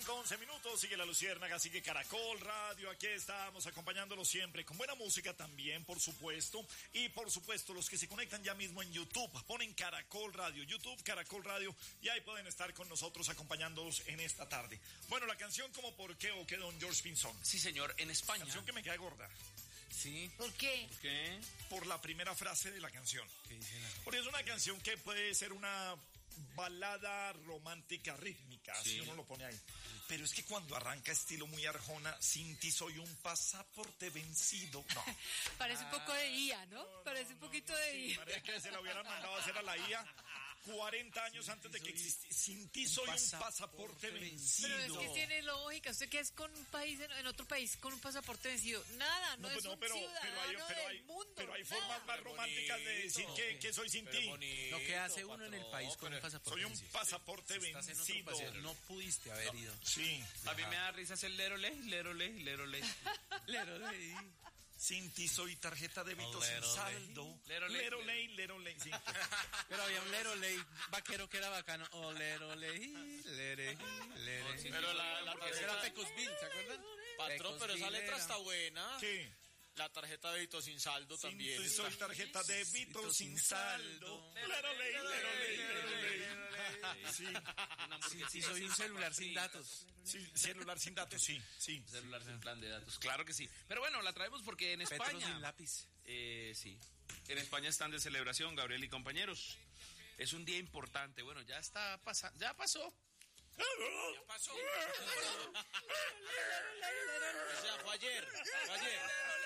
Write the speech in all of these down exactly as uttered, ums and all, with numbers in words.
cinco, once minutos, sigue La Luciérnaga, sigue Caracol Radio, aquí estamos acompañándolos siempre con buena música también, por supuesto, y por supuesto los que se conectan ya mismo en YouTube, ponen Caracol Radio, YouTube, Caracol Radio, y ahí pueden estar con nosotros acompañándolos en esta tarde. Bueno, la canción como ¿Por qué o qué, don George Pinzón? Sí, señor, en España. Canción que me queda gorda. Sí. ¿Por qué? ¿Por qué? Por la primera frase de la canción. ¿Qué dice la... Porque es una canción que puede ser una balada romántica rítmica, sí. Si uno lo pone ahí. Pero es que cuando arranca estilo muy Arjona, sin ti soy un pasaporte vencido. No. Parece un poco de I A, ¿no? no Parece no, un poquito no, de sí, I A. parece que se la hubieran mandado a hacer a la I A cuarenta años antes de que existiera. Sin ti soy un pasaporte vencido. Pero es que tiene lógica. ¿Usted qué es con un país, en, en otro país, con un pasaporte vencido? Nada, no, No, es no, un pero, ciudadano pero hay, pero hay, del mundo. pero hay nada. formas más románticas de decir que, que soy sin ti. Lo que hace uno en el país con un pasaporte Soy un vencido. pasaporte Si estás en otro vencido. país, no pudiste haber ido. Sí. A mí me da risa el lero ley, lero ley, lero ley. Lero ley. Sin ti soy tarjeta de débito sin Lero saldo. Lero ley. Lero ley, lero ley. Sí. Pero había un lero ley vaquero que era bacano. Oh, lero ley, lere, lere. sí, Pero la, la Ese tarjeta... era Pecosville, ¿se acuerdan? Patrón, pero esa Pecosville letra era. está buena. ¿Qué? La tarjeta de débito sin saldo Sin también. ti está. soy tarjeta de débito sin saldo. Lero ley, lero ley, lero ley. Sí. Sí, sí, soy un celular sin datos. Sí, celular sin datos, sí, sí. Celular sin plan de datos, claro que sí. Pero bueno, la traemos porque en Petro España... sin lápiz. Eh, sí. En España están de celebración, Gabriel y compañeros. Es un día importante. Bueno, ya está pasando, ya pasó. Ya pasó. O sea, fue ayer. Fue ayer.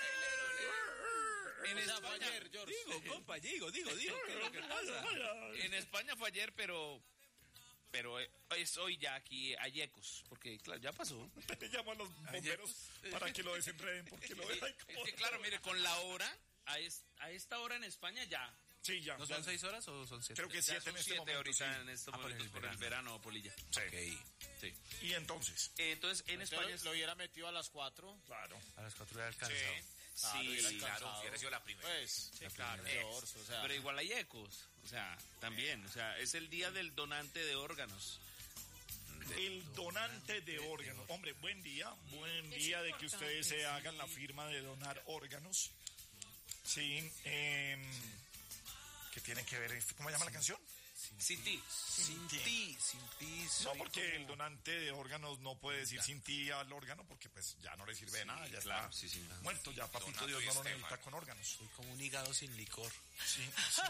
En O sea, fue España, ayer, George. Digo, compa, digo, digo, digo, ¿qué es lo que pasa? en España fue ayer, pero pero es hoy ya aquí hay ecos, porque claro, ya pasó. Te llamo a los bomberos para que lo desenreden, porque lo dejan Es como... que claro, mire, con la hora, a, es, a esta hora en España ya. Sí, ya. ¿No ya. son seis horas o son siete? Creo que Ya siete son en este siete momento. ahorita sí. en estos Ah, por momentos el por el verano, Polilla. Sí. Ok. Sí. Y entonces, Entonces, en España... Entonces, lo hubiera metido a las cuatro. claro. A las cuatro hubiera alcanzado. Claro, Sí, hubiera claro, alcanzado. hubiera sido la primera. Pues, sí, claro, George, o sea. Pero igual hay ecos, o sea, también, o sea, es el día del donante de órganos. El donante de órganos. Hombre, buen día, buen día de que ustedes se hagan la firma de donar órganos. Sí, eh, ¿qué tiene que ver? ¿Cómo se llama la canción? Sin ti. Sin ti, sin ti. No, soy porque como- el donante de órganos no puede decir sin ti al órgano, porque pues ya no le sirve de nada, ya claro, está sí, sí. muerto, ya papito Donato Dios y no lo Estefan. necesita con órganos. Soy como un hígado sin licor. Sí, sí.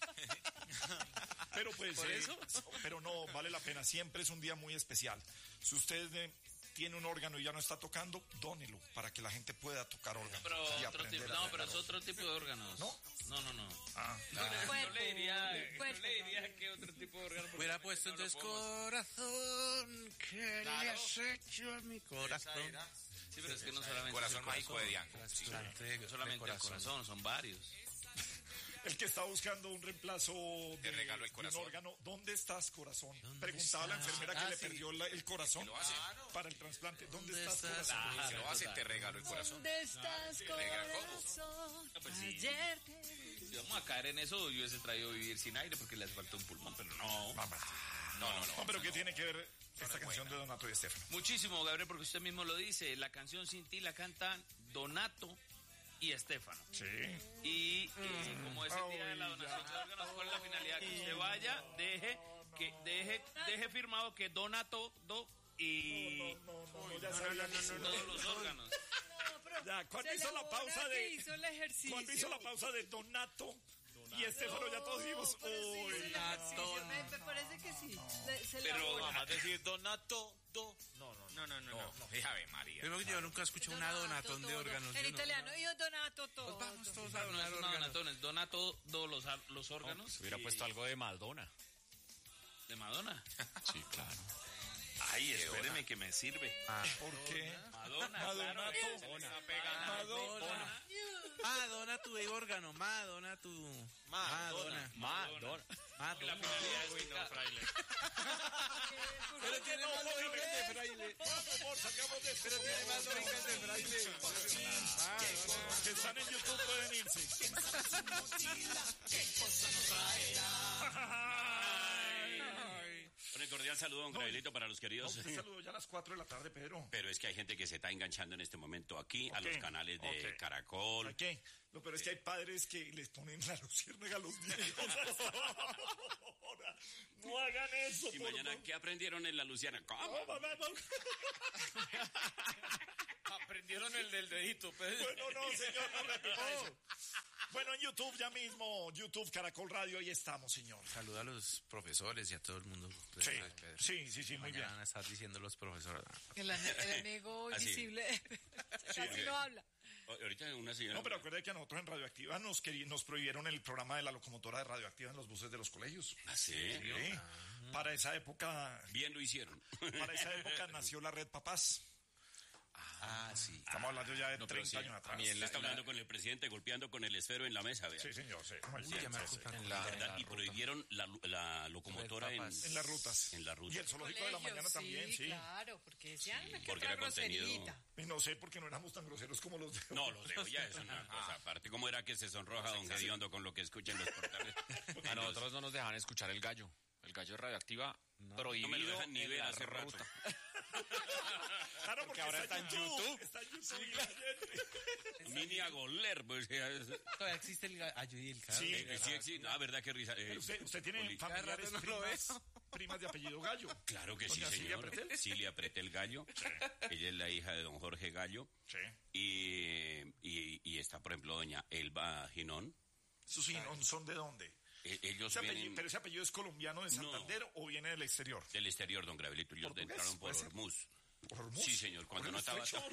Pero pues, ¿Por eh, eso? pero no, vale la pena, siempre es un día muy especial. Si usted eh, tiene un órgano y ya no está tocando, dónelo, para que la gente pueda tocar órganos. Pero y otro aprender tipo, a no, tocar pero es órganos. otro tipo de órganos. ¿No? No, no, no. Ah, No, no, Cuerpo, le diría, no cuerpo. le diría que otro tipo de órgano. porque Hubiera no puesto lo entonces podemos- corazón que le Claro. has hecho a mi Esa corazón. era. Sí, pero es que no solamente Corazón es el mágico de Diango. Trasplante de No solamente el corazón, son varios. el que está buscando un reemplazo de, regalo el de un corazón. órgano, ¿dónde estás, corazón? ¿Dónde Preguntaba la estás? enfermera que Ah, le sí. perdió la- el corazón Lo hace. para el trasplante. ¿Dónde, ¿Dónde estás, estás? corazón? Ah, Si lo hace, te regalo el corazón. ¿Dónde estás, Negra, ¿cómo? corazón? pues sí. Ayer te vi. Si vamos a caer en eso, yo hubiese traído Vivir sin aire porque le hace falta un pulmón, pero no. No, no, no. pero ¿qué tiene que ver esta es canción buena. de Donato y Estefano? Muchísimo, Gabriel, porque usted mismo lo dice. La canción Sin ti la cantan Donato y Estefano. Sí. Y eh, como es el día de la Ay, donación de órganos, ¿cuál es la finalidad? Que usted vaya, deje, que deje, deje firmado que Donato do y No, no, no, ya sabía que sí. todos los órganos. No, pero Ya, ¿cuándo se hizo le la borra pausa que de- hizo el ejercicio. Cuando hizo la pausa de Donato y Estefano, ya todos dijimos, pero sí hizo uy, el ejercicio. Me, me parece que sí. Le- se le Pero- borra. Vamos a decir Donato, do. No, no, no. No, no, no, No, no. no, Ave María. Primero que yo nunca escuché una donatón de todo. órganos. En yo no- italiano, yo donato todo. Pues vamos todos a No, no donar es una órganos. donatón, es Donato do los, los órganos. Hubiera y- puesto algo de Madonna. de Madonna. Sí, claro. Ay, espéreme que me sirve. Ah. ¿por qué? Madonna, Madonna, claro. todo. Se le está pegando. Madonna. Madonna tu de órgano, Madonna tu. Madonna. Madonna. La Madonna. finalidad es que- Pero tiene más lógicas de fraile. Por favor, sacamos de Pero tiene más lógicas de fraile. Los que están en YouTube pueden irse. Ay. Un cordial saludo, don Gabrielito, para los No, queridos. usted saludó ya a las cuatro de la tarde, Pedro. Pero es que hay gente que se está enganchando en este momento aquí a Ok, los canales de ok. Caracol. ¿A qué? Lo peor es que hay padres que les ponen la luciérnaga a los niños. Ahora, no hagan eso. Y por mañana, favor. ¿qué aprendieron en la Luciana? ¿Cómo? No, mamá, no. Aprendieron el del dedito, Pedro. Bueno, no, señor, no repita eso. Bueno, en YouTube ya mismo, YouTube Caracol Radio, ahí estamos, señor. Saluda a los profesores y a todo el mundo. Sí, sí, sí, sí, muy bien. Mañana van a estar diciendo los profesores. El, ane- el enemigo Así. invisible. Casi sí. no habla. Ahorita una señora... No, pero acuérdate que a nosotros en Radioactiva nos, queri- nos prohibieron el programa de la locomotora de Radioactiva en los buses de los colegios. ¿Ah, sí? Sí. Para esa época, Bien lo hicieron. para esa época nació la Red Papás. Ah, sí. Estamos hablando ya de No, pero treinta sí, años atrás. a mí en la- Está hablando con el presidente, golpeando con el esfero en la mesa, vea. Sí, señor, sí. Uy, Sí, ya me sí, acuerdo. sí. En la, ¿Verdad? en la Y ruta. prohibieron la, la locomotora en, Papas. En las rutas. en la ruta. Y el zoológico de la Colegio, mañana también, sí. Claro, porque decían que porque otra era contenido- groserita. Y no sé por qué no éramos tan groseros como los de No, los de hoy ya es una cosa aparte. ¿Cómo era que se sonroja don Gediondo con lo que escucha en los portales? A nosotros no nos dejaban escuchar el gallo. El gallo de Radioactiva prohibido No me lo dejan ni en ver la hace rato. ruta. Claro, porque ahora está en está en YouTube. YouTube. Está en YouTube y la gente- Mini a goler, pues. ya es- Todavía existe el gallo y el carro. Sí, Eh, sí, sí, no, verdad que risa. eh, Pero usted, usted tiene Poli- familiares Cada rato no lo primas, primas de apellido Gallo. Claro que sí, Doña Silvia señor. Pretel. Silvia Pretel Gallo. Ella es la hija de don Jorge Gallo. Sí. Y, y, y está, por ejemplo, doña Elba Ginón. ¿Sus hijos son de dónde? Eh, Ellos Ese apellido- vienen ¿Pero ese apellido es colombiano de Santander o viene del exterior? del exterior, don Gravelito. Ellos ¿Portugués? entraron por ¿Puede ser? Hormuz. ¿Por Hormuz? Sí, señor, cuando ¿Por no el estaba... estrecho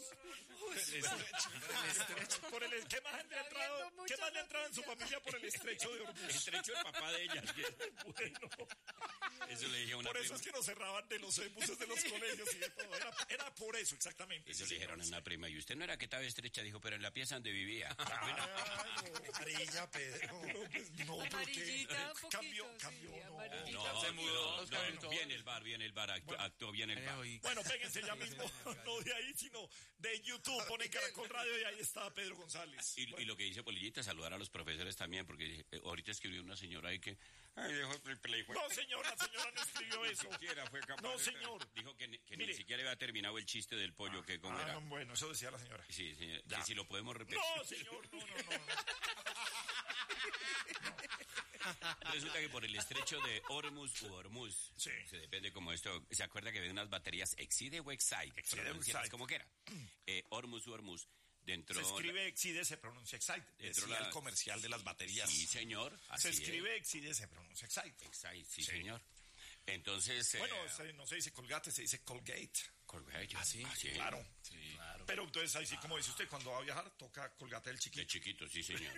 Hormuz? Por el, ¿Qué más le ha entrado, viendo ¿qué más le ha muchas entrado en su familia por el estrecho de El Hormuz? estrecho del papá de ella. Bueno, Eso le dije a una por eso prima. es que nos cerraban de los buses de los colegios y de todo. Era, era por eso, exactamente. Eso sí, le dijeron a señor. una prima. Y usted no era que estaba estrecha, dijo, pero en la pieza donde vivía. Claro, amarilla, Pedro. No, pues, no, porque Amarillita, un poquito, cambió, sí, cambió, no. amarillita. No, Se mudó, no, los no, cambió. viene el bar, viene el bar, actuó, actuó bien el Eh, bar. oí- Bueno, péguense ya mismo, no de ahí, sino de YouTube. Pone Caracol Radio y ahí está Pedro González. Y, y lo que dice Polillita, saludar a los profesores también, porque eh, ahorita escribió una señora ahí que... Ay, dejó el play, fue- No, señor, la señora no escribió eso. Ni siquiera fue capaz No, de- señor. Dijo que, ni- que Mire. ni siquiera había terminado el chiste del pollo, que cómo Ah, era. no, bueno, eso decía la señora. Sí, señor, Ya. que si lo podemos repetir. No, señor, no, no, no. Resulta que por el estrecho de Hormuz u Hormuz, Sí. se depende como esto, ¿se acuerda que había unas baterías Exide o Excite? Exide o Pronunciadas Excite. como quiera. Eh, Hormuz u Hormuz, dentro... Se escribe Exide, se pronuncia Excite. Dentro Decía la- el comercial de las baterías. Sí, señor. Se así es. escribe Exide, se pronuncia Excite. Excite, sí, Sí. señor. Entonces... eh, Bueno, se- no se dice Colgate, se dice Colgate. Colgate. Ah, sí, Claro. Pero entonces ahí sí, como dice usted, cuando va a viajar, toca Colgate del De chiquito. chiquito, sí, señor.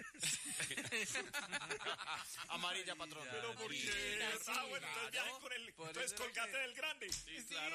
Amarilla, patrón. Pero ¿por qué? Ah, bueno, entonces viajen con el... Por Entonces eso era Colgate que- del grande. Claro.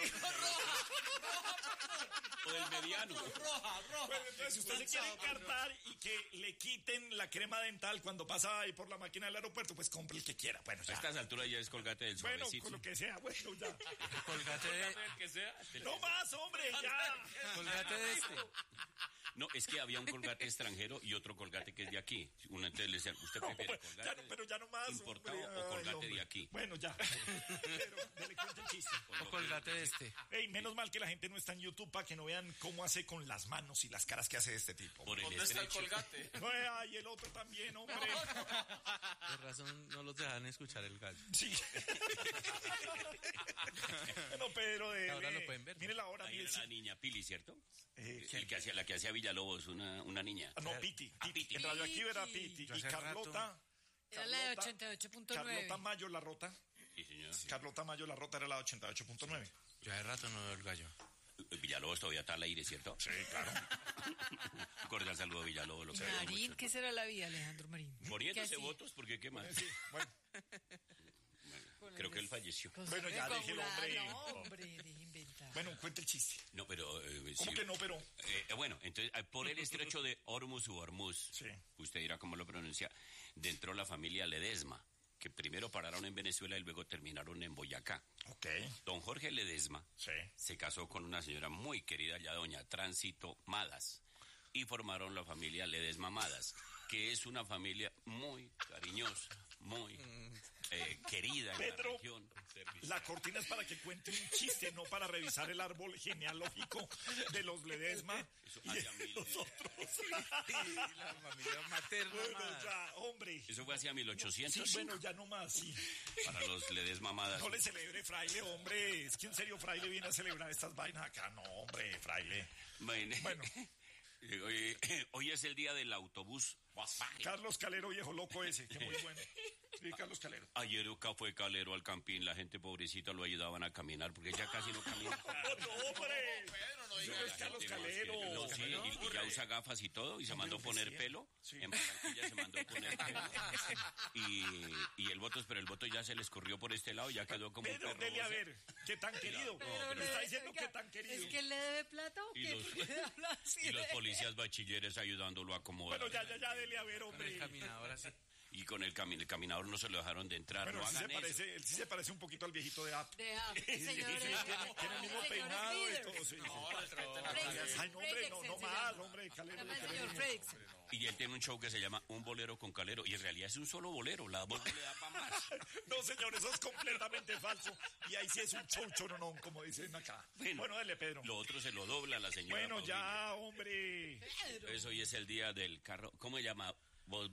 O del mediano. Pues entonces, si usted se quiere encartar y que le quiten la crema dental cuando pasa ahí por la máquina del aeropuerto, pues compre el que quiera. Bueno, A ya. estas alturas ya es Colgate del Bueno, suavecito. con lo que sea, bueno, ya. Colgate de, El que sea. No más, hombre, ya. colgate de este. No, es que había un Colgate extranjero y otro Colgate que es de aquí. Uno entonces le decía, ¿usted prefiere Bueno, Colgate ya no, pero ya no más. importado hombre. o Ay, Colgate hombre. de aquí? Bueno, ya. Pero dele cuenta el chiste. O colgate de este. Ey, menos mal que la gente no está en YouTube para que no vean cómo hace con las manos y las caras que hace este tipo. Por el ¿Dónde está el estrecho. colgate? No, eh, ay, el otro también, hombre. Por razón no los dejan escuchar el gallo. Sí. Bueno, Pedro, de. Ahora lo pueden ver, ¿no? Mire la hora, Ahí mire. era la niña Pili, ¿cierto? Eh, El que hacía, la que hacía Villalobos, una, una niña. Ah, no, Piti. Ah, Piti. Piti. En Radioactiva era Piti. Yo Y hace Carlota. Era la de Carlota- ochenta y ocho punto nueve. Carlota Mayo La Rota. Sí, señor. Carlota Mayo La Rota era la ochenta y ocho punto nueve. Yo hace rato no veo el gallo. Villalobos todavía está al aire, ¿cierto? Sí, claro. Un cordial saludo a Villalobos. Lo queremos Marín, mucho. ¿qué será la vida, Alejandro Marín? ¿Qué Muriéndose hacía? votos, porque qué más. Sí, bueno. Creo que él falleció. Con Bueno, ya sangre déjelo, coagulada. hombre. No, hombre, deje inventar. Bueno, cuente el chiste. No, pero... eh, ¿Cómo sí. que no, pero? Eh, bueno, entonces, eh, por el estrecho de Hormuz u Hormuz, Sí. usted dirá cómo lo pronuncia, entró la familia Ledesma, que primero pararon en Venezuela y luego terminaron en Boyacá. Ok. Don Jorge Ledesma Sí. se casó con una señora muy querida ya, doña Tránsito Madas, y formaron la familia Ledesma Madas, que es una familia muy cariñosa, muy eh, querida en Pedro, la región. La cortina es para que cuente un chiste, no para revisar el árbol genealógico de los Ledesma Eso y hacia de mil- los otros. La familia materna. Bueno, más. ya, hombre. Eso fue hacia Sí, mil ochocientos cinco. bueno, ya no más, sí. Para los Ledesma mamadas. No le celebre, fraile, hombre. Es que en serio, fraile viene a celebrar estas vainas acá. No, hombre, fraile. Bueno, Bueno. hoy, hoy es el día del autobús Volkswagen. Carlos Calero, viejo loco ese, que muy bueno. Sí, Carlos Calero. Ayer acá fue Calero al campín, la gente pobrecita lo ayudaban a caminar porque ya casi no camina. ¡No, hombre! No es Carlos Calero. No, sí, y, y ya usa gafas y todo, y se mandó poner pelo. En Barranquilla se mandó poner pelo. Y, y el voto, pero el voto ya se le escurrió por este lado y ya quedó como un Pedro, perro. dele a rosa. ver, ¿qué tan querido? Pero Me le- está diciendo oiga, que tan querido. ¿Es que él le debe plata o Y qué? los- ¿Por qué habla así Y los de- policías bachilleres ayudándolo a acomodar. Bueno, ya, ya, ya, dele a ver, Con el hombre. caminador así. Y con el, cami- el caminador no se lo dejaron de entrar. Bueno, no él sí, se hagan eso. parece, él sí se parece un poquito al viejito de App. De App, Sí, sí, señor. sí, tiene, tiene el mismo señor peinado y Frieder. todo. Sí, sí. Fredricksen, Ay, no, hombre, no, no Fredricksen se más, llama. hombre, Calero. Se llama el Calero. señor Fredricksen. Y él tiene un show que se llama Un bolero con Calero. Y en realidad es un solo bolero. La voz no le da para más. No, señor, eso es completamente falso. Y ahí sí es un show choronón, como dicen acá. Bueno, dale, Pedro. Lo otro se lo dobla la señora. Bueno, Paulina. ya, hombre. Eso hoy es el día del carro. ¿Cómo se llama? Vol-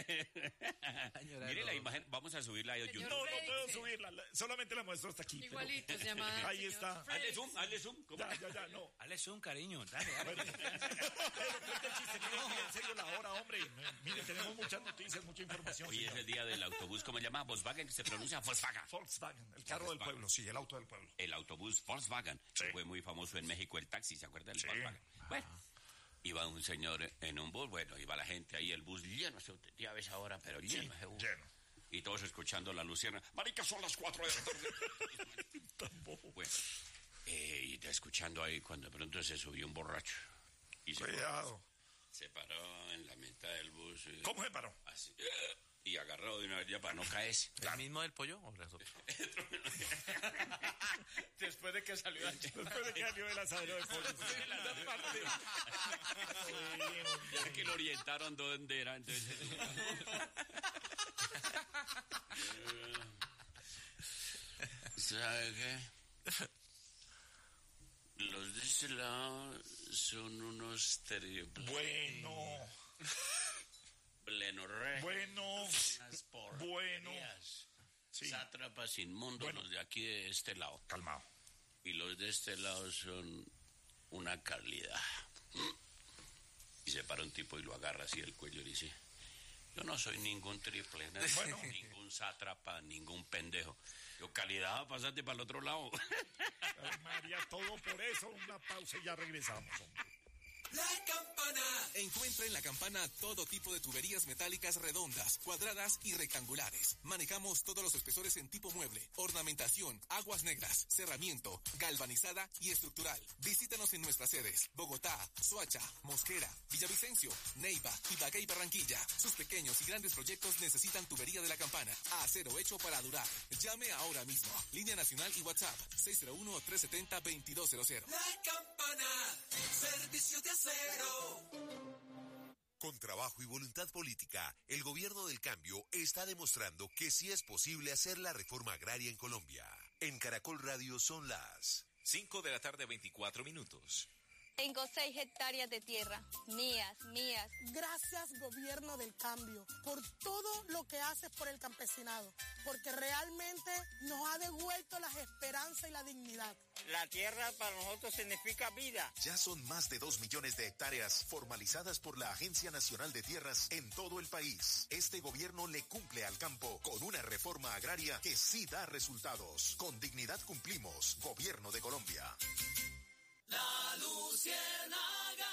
Mire la imagen, vamos a subirla a Señor YouTube. No, no Fredricksen. puedo subirla, la- solamente la muestro hasta aquí. pero- Igualito, se llama. Ahí señor está. Hazle Fredricksen. zoom, hazle zoom. ¿Cómo? Ya, ya, ya, no. Dale un cariño, dale, dale. Bueno, pero cuenta el chiste, mire, mire, en serio la hora, hombre. Mire, tenemos muchas noticias, mucha información. Hoy es señor. el día del autobús, ¿cómo se llama? Volkswagen, que se pronuncia Volkswagen. Volkswagen, el carro del pueblo, sí, el auto del pueblo. El autobús Volkswagen, Sí. que fue muy famoso en México, el taxi, ¿se acuerda del Sí. Volkswagen? Bueno, iba un señor en un bus, bueno, iba la gente ahí, el bus lleno, ya ves ahora, pero lleno ese bus. Lleno. Y todos escuchando la lucierna. Marica, son las cuatro de la tarde. Bueno, eh, y escuchando ahí cuando de pronto se subió un borracho. Y se, Cuidado. se paró en la mitad del bus. y- ¿Cómo se paró? Así, y agarró de una vez ya para no caerse. ¿El mismo del pollo o las otras? Después de que salió antes. Después de que salió el asadero de pollo. Ya que lo orientaron dónde era, entonces... ¿Sabe qué? Los de este lado son unos triples. Bueno, Plenorre. bueno, Unas porquerías. bueno. Sí, Sátrapas inmundos Bueno. los de aquí de este lado. calmado. Y los de este lado son una calidad. Y se para un tipo y lo agarra así el cuello y dice, yo no soy ningún triple, ¿no? Bueno. Ningún sátrapa, ningún pendejo. Yo, calidad, pásate para el otro lado. Ay, María, todo por eso. Una pausa y ya regresamos, hombre. La Campana. Encuentra en La Campana todo tipo de tuberías metálicas redondas, cuadradas y rectangulares. Manejamos todos los espesores en tipo mueble, ornamentación, aguas negras, cerramiento, galvanizada y estructural. Visítanos en nuestras sedes: Bogotá, Soacha, Mosquera, Villavicencio, Neiva, Ibagué y Barranquilla. Sus pequeños y grandes proyectos necesitan tubería de La Campana. Acero hecho para durar. Llame ahora mismo. Línea nacional y WhatsApp seis cero uno, tres siete cero, dos dos cero cero. La Campana, servicio de acero. Con trabajo y voluntad política, el gobierno del cambio está demostrando que sí es posible hacer la reforma agraria en Colombia. En Caracol Radio son las cinco de la tarde, veinticuatro minutos. Tengo seis hectáreas de tierra, mías, mías. Gracias, gobierno del cambio, por todo lo que haces por el campesinado, porque realmente nos ha devuelto las esperanzas y la dignidad. La tierra para nosotros significa vida. Ya son más de dos millones de hectáreas formalizadas por la Agencia Nacional de Tierras en todo el país. Este gobierno le cumple al campo con una reforma agraria que sí da resultados. Con dignidad cumplimos. Gobierno de Colombia. La Luciérnaga.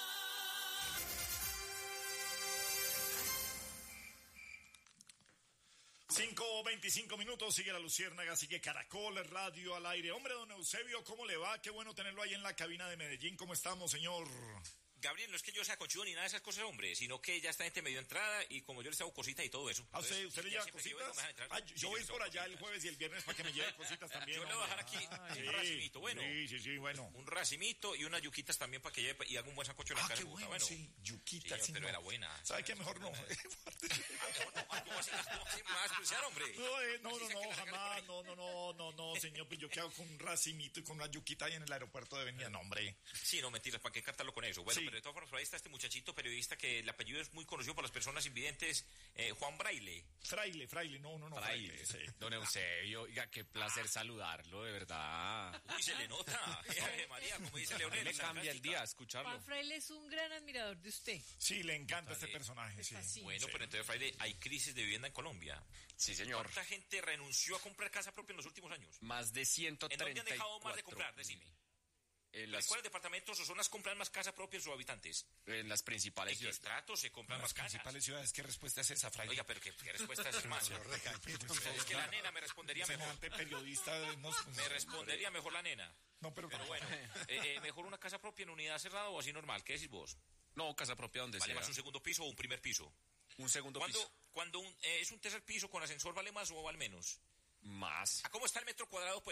Cinco veinticinco minutos, sigue la Luciérnaga, sigue Caracol, Radio al aire. Hombre, don Eusebio, ¿cómo le va? Qué bueno tenerlo ahí en la cabina de Medellín. ¿Cómo estamos, señor? Gabriel, no es que yo sea conchudo ni nada de esas cosas, hombre, sino que ya esta gente me dio entrada y como yo les hago cositas y todo eso. ¿A usted, Entonces, usted le ya lleva siempre que yo cositas? vengo me dejan entrar. Ah, yo Sí, voy les por hago allá el cositas. jueves y el viernes para que me lleve cositas también. Yo le voy a dejar hombre. aquí Ay, un racimito, bueno. Sí, sí, sí, bueno. Un racimito y unas yuquitas también para que lleve y haga un buen sancocho en la Ah, casa. qué bueno, bueno. sí, yuquita. Sí, sí, pero no. era buena. ¿Sabe qué? Mejor no. ¿Cómo así? ¿Cómo así? ¿Me vas a expulsar, hombre? No, eh, no, Así no, sea que no, la sacan por jamás, ahí. no, no, no, no, no, señor, pues yo qué hago con un racimito y con una yuquita ahí en el aeropuerto de Venida, no, hombre. Sí, no, mentiras, ¿para qué cartarlo con eso? Bueno, Sí. pero de todas formas, por ahí está este muchachito periodista que el apellido es muy conocido por las personas invidentes, eh, Juan Braille. Fraile, fraile, no, no, no, fraile, Fraile. sí. Don Eusebio, oiga, qué placer saludarlo, de verdad. Uy, se le nota. Ave María, como dice A mí Leonel. me cambia el día escucharlo. Juan Fraile es un gran admirador de usted. Sí, le encanta Total, este eh, personaje, sí. fascina. Bueno, Sí. pero entonces, Fraile, hay crisis de vivienda en Colombia. Sí, señor. ¿Cuánta gente renunció a comprar casa propia en los últimos años? Más de ciento ¿En treinta dónde han y dejado más de cuatro. comprar? Decime. En ¿En las, cuáles departamentos o zonas compran más casa propia en sus habitantes? en las principales ¿En qué ciudades. estratos se compran Las más casas? principales ciudades, ¿qué respuesta es esa, fraile? Oiga, pero ¿qué, qué respuesta es más? Es que la nena me respondería mejor. Semejante periodista nos... Me respondería mejor la nena. No, pero... Pero bueno, eh, eh, mejor una casa propia en unidad cerrada o así normal. ¿Qué decís vos? No, casa propia donde ¿Vale sea. más un segundo piso o un primer piso? Un segundo ¿Cuándo, piso. cuando un, eh, es un tercer piso con ascensor vale más o vale menos? Más. ¿A cómo está el metro cuadrado, pues?